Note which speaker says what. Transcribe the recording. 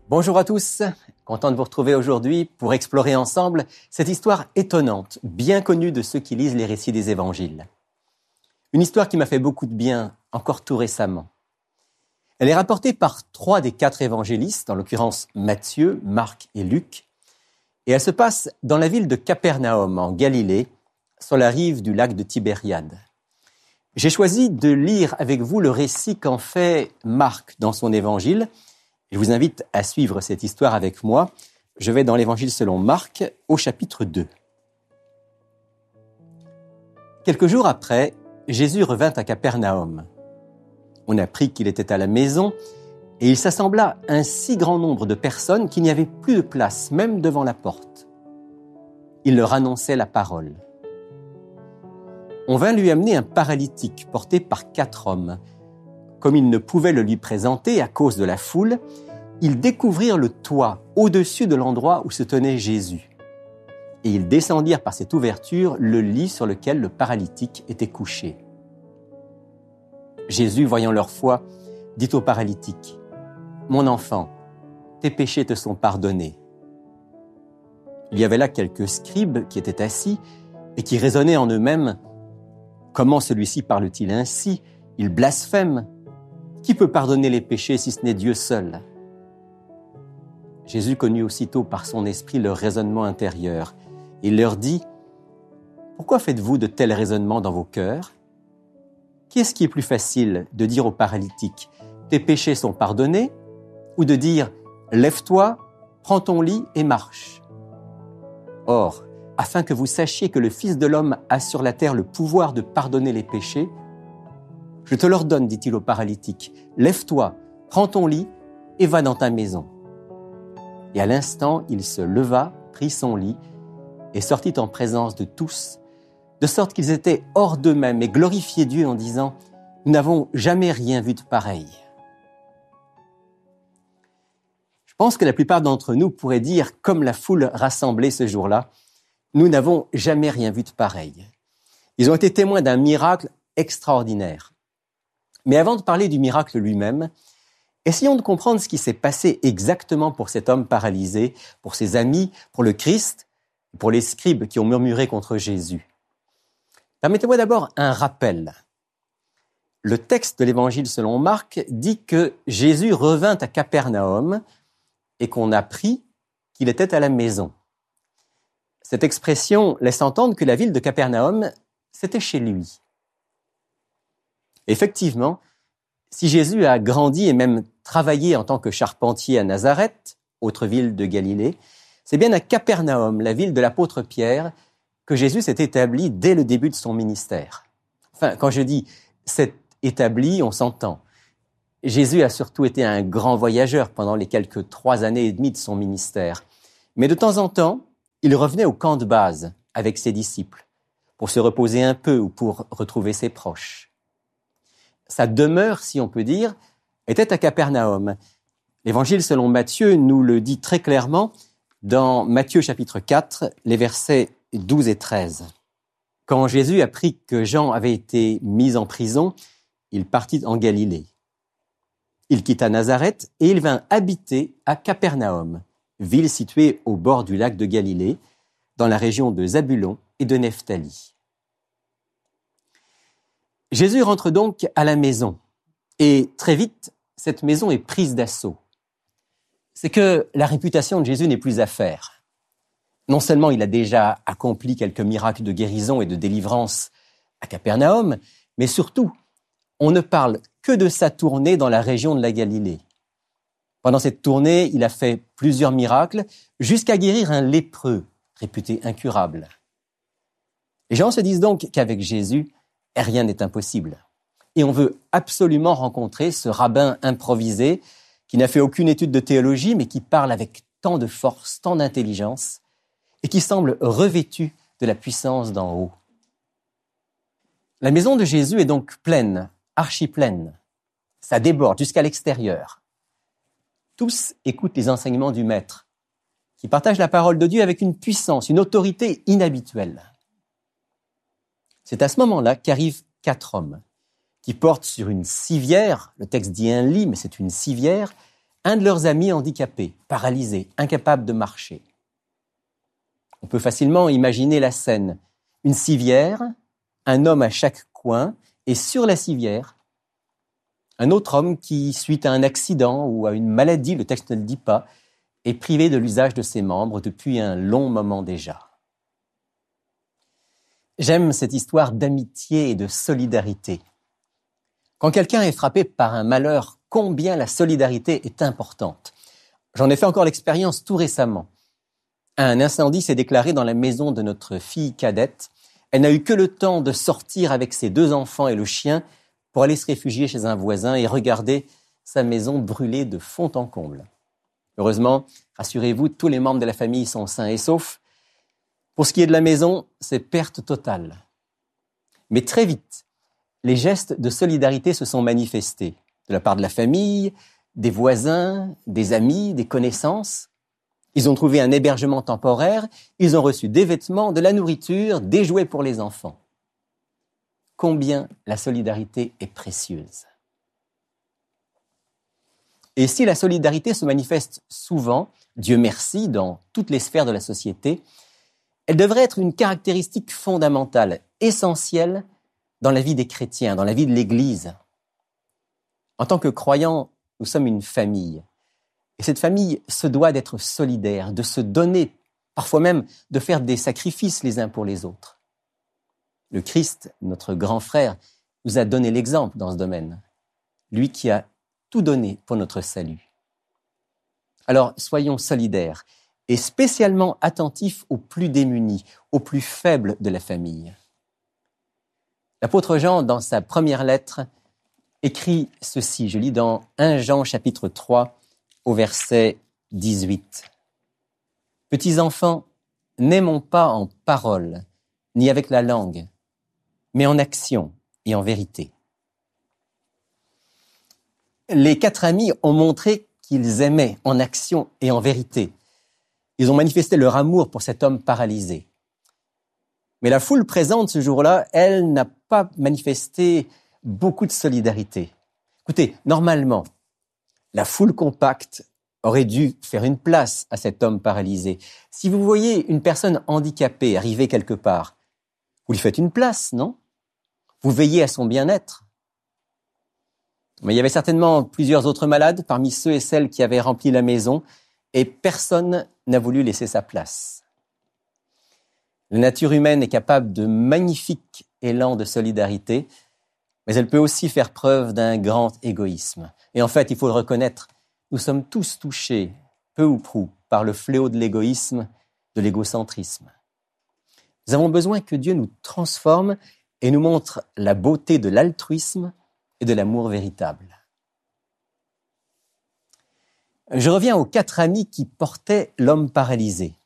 Speaker 1: Bonjour à tous, content de vous retrouver aujourd'hui pour explorer ensemble cette histoire étonnante, bien connue de ceux qui lisent les récits des évangiles. Une histoire qui m'a fait beaucoup de bien, encore tout récemment. Elle est rapportée par 3 des 4 évangélistes, en l'occurrence Matthieu, Marc et Luc, et elle se passe dans la ville de Capernaum, en Galilée, sur la rive du lac de Tibériade. J'ai choisi de lire avec vous le récit qu'en fait Marc dans son évangile. Je vous invite à suivre cette histoire avec moi. Je vais dans l'évangile selon Marc, au chapitre 2. Quelques jours après, Jésus revint à Capernaum. On apprit qu'il était à la maison et il s'assembla un si grand nombre de personnes qu'il n'y avait plus de place, même devant la porte. Il leur annonçait la parole. On vint lui amener un paralytique porté par 4 hommes. Comme ils ne pouvaient le lui présenter à cause de la foule, ils découvrirent le toit au-dessus de l'endroit où se tenait Jésus. Et ils descendirent par cette ouverture le lit sur lequel le paralytique était couché. Jésus, voyant leur foi, dit au paralytique, « Mon enfant, tes péchés te sont pardonnés. » Il y avait là quelques scribes qui étaient assis et qui raisonnaient en eux-mêmes, « Comment celui-ci parle-t-il ainsi? Il blasphème. Qui peut pardonner les péchés si ce n'est Dieu seul ?» Jésus connut aussitôt par son esprit leur raisonnement intérieur. Il leur dit, « Pourquoi faites-vous de tels raisonnements dans vos cœurs? Qu'est-ce qui est plus facile de dire au paralytique, « Tes péchés sont pardonnés » ou de dire, « Lève-toi, prends ton lit et marche » ? Or, afin que vous sachiez que le Fils de l'homme a sur la terre le pouvoir de pardonner les péchés, je te l'ordonne, dit-il au paralytique, « Lève-toi, prends ton lit et va dans ta maison. » Et à l'instant, il se leva, prit son lit et sortit en présence de tous, de sorte qu'ils étaient hors d'eux-mêmes et glorifiaient Dieu en disant « Nous n'avons jamais rien vu de pareil. » Je pense que la plupart d'entre nous pourraient dire, comme la foule rassemblée ce jour-là, « Nous n'avons jamais rien vu de pareil. » Ils ont été témoins d'un miracle extraordinaire. Mais avant de parler du miracle lui-même, essayons de comprendre ce qui s'est passé exactement pour cet homme paralysé, pour ses amis, pour le Christ, pour les scribes qui ont murmuré contre Jésus. Permettez-moi d'abord un rappel. Le texte de l'évangile selon Marc dit que Jésus revint à Capernaum et qu'on apprit qu'il était à la maison. Cette expression laisse entendre que la ville de Capernaum, c'était chez lui. Effectivement, si Jésus a grandi et même travaillé en tant que charpentier à Nazareth, autre ville de Galilée, c'est bien à Capernaum, la ville de l'apôtre Pierre, que Jésus s'est établi dès le début de son ministère. Enfin, quand je dis « s'est établi », on s'entend. Jésus a surtout été un grand voyageur pendant les quelques 3 années et demie de son ministère. Mais de temps en temps, il revenait au camp de base avec ses disciples pour se reposer un peu ou pour retrouver ses proches. Sa demeure, si on peut dire, était à Capernaum. L'évangile selon Matthieu nous le dit très clairement dans Matthieu chapitre 4, les versets 12 et 13. Quand Jésus apprit que Jean avait été mis en prison, il partit en Galilée. Il quitta Nazareth et il vint habiter à Capernaum, ville située au bord du lac de Galilée, dans la région de Zabulon et de Nephtali. Jésus rentre donc à la maison et très vite, cette maison est prise d'assaut. C'est que la réputation de Jésus n'est plus à faire. Non seulement il a déjà accompli quelques miracles de guérison et de délivrance à Capernaum, mais surtout, on ne parle que de sa tournée dans la région de la Galilée. Pendant cette tournée, il a fait plusieurs miracles jusqu'à guérir un lépreux réputé incurable. Les gens se disent donc qu'avec Jésus, rien n'est impossible. Et on veut absolument rencontrer ce rabbin improvisé qui n'a fait aucune étude de théologie, mais qui parle avec tant de force, tant d'intelligence, et qui semble revêtu de la puissance d'en haut. La maison de Jésus est donc pleine, archi-pleine. Ça déborde jusqu'à l'extérieur. Tous écoutent les enseignements du Maître, qui partage la parole de Dieu avec une puissance, une autorité inhabituelle. C'est à ce moment-là qu'arrivent 4 hommes qui portent sur une civière, le texte dit un lit, mais c'est une civière, un de leurs amis handicapé, paralysé, incapable de marcher. On peut facilement imaginer la scène. Une civière, un homme à chaque coin, et sur la civière, un autre homme qui, suite à un accident ou à une maladie, le texte ne le dit pas, est privé de l'usage de ses membres depuis un long moment déjà. J'aime cette histoire d'amitié et de solidarité. Quand quelqu'un est frappé par un malheur, combien la solidarité est importante. J'en ai fait encore l'expérience tout récemment. Un incendie s'est déclaré dans la maison de notre fille cadette. Elle n'a eu que le temps de sortir avec ses 2 enfants et le chien pour aller se réfugier chez un voisin et regarder sa maison brûler de fond en comble. Heureusement, rassurez-vous, tous les membres de la famille sont sains et saufs. Pour ce qui est de la maison, c'est perte totale. Mais très vite, les gestes de solidarité se sont manifestés de la part de la famille, des voisins, des amis, des connaissances. Ils ont trouvé un hébergement temporaire, ils ont reçu des vêtements, de la nourriture, des jouets pour les enfants. Combien la solidarité est précieuse. Et si la solidarité se manifeste souvent, Dieu merci, dans toutes les sphères de la société, elle devrait être une caractéristique fondamentale, essentielle dans la vie des chrétiens, dans la vie de l'Église. En tant que croyants, nous sommes une famille. Et cette famille se doit d'être solidaire, de se donner, parfois même de faire des sacrifices les uns pour les autres. Le Christ, notre grand frère, nous a donné l'exemple dans ce domaine. Lui qui a tout donné pour notre salut. Alors, soyons solidaires et spécialement attentifs aux plus démunis, aux plus faibles de la famille. L'apôtre Jean, dans sa première lettre, écrit ceci. Je lis dans 1 Jean chapitre 3 au verset 18. « Petits enfants, n'aimons pas en parole, ni avec la langue, mais en action et en vérité. » Les 4 amis ont montré qu'ils aimaient en action et en vérité. Ils ont manifesté leur amour pour cet homme paralysé. Mais la foule présente ce jour-là, elle n'a pas manifesté beaucoup de solidarité. Écoutez, normalement, la foule compacte aurait dû faire une place à cet homme paralysé. Si vous voyez une personne handicapée arriver quelque part, vous lui faites une place, non? Vous veillez à son bien-être. Mais il y avait certainement plusieurs autres malades parmi ceux et celles qui avaient rempli la maison et personne n'a voulu laisser sa place. La nature humaine est capable de magnifiques élans de solidarité, mais elle peut aussi faire preuve d'un grand égoïsme. Et en fait, il faut le reconnaître, nous sommes tous touchés, peu ou prou, par le fléau de l'égoïsme, de l'égocentrisme. Nous avons besoin que Dieu nous transforme et nous montre la beauté de l'altruisme et de l'amour véritable. Je reviens aux 4 amis qui portaient l'homme paralysé.